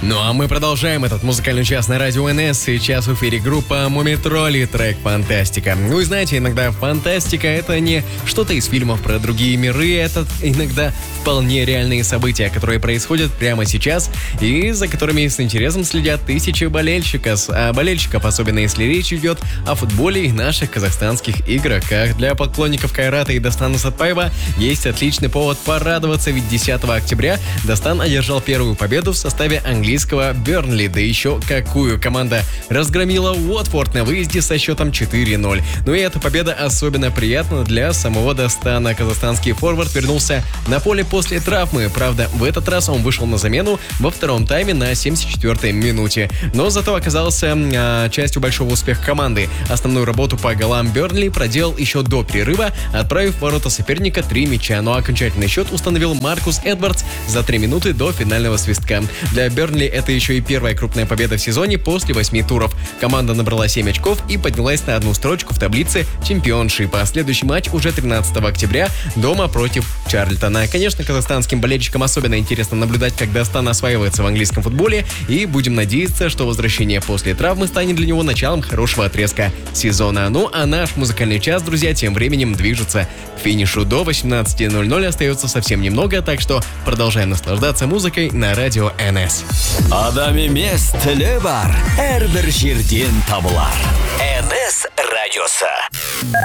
Ну а мы продолжаем этот музыкальный час на радио НС. Сейчас в эфире группа Мумий Тролли, трек «Фантастика». Вы знаете, иногда фантастика — это не что-то из фильмов про другие миры, это иногда вполне реальные события, которые происходят прямо сейчас и за которыми с интересом следят тысячи болельщиков, особенно если речь идет о футболе и наших казахстанских игроках. Для поклонников Кайрата и Дастана Сатпаева есть отличный повод порадоваться, ведь 10 октября Дастан одержал первую победу в составе английского Бернли, да еще какую. Команда разгромила Уотфорд на выезде со счетом 4-0. Ну и эта победа особенно приятна для самого Дастана. Казахстанский форвард вернулся на поле после травмы. Правда, в этот раз он вышел на замену во втором тайме на 74-й минуте. Но зато оказался частью большого успеха команды. Основную работу по голам Бернли проделал еще до перерыва, отправив в ворота соперника 3 мяча. Но окончательный счет установил Маркус Эдвардс за 3 минуты до финального свистка. Для Бернли это еще и первая крупная победа в сезоне после 8 туров. Команда набрала 7 очков и поднялась на одну строчку в таблице чемпионшипа. Следующий матч уже 13 октября дома против Чарльтона. Конечно, казахстанским болельщикам особенно интересно наблюдать, как Дастан осваивается в английском футболе, и будем надеяться, что возвращение после травмы станет для него началом хорошего отрезка сезона. Ну а наш музыкальный час, друзья, тем временем движется к финишу. До 18:00 остается совсем немного, так что продолжаем наслаждаться музыкой на радио НС. Адам емес тілі бар, әрбір жерден табылар. НС радиосы.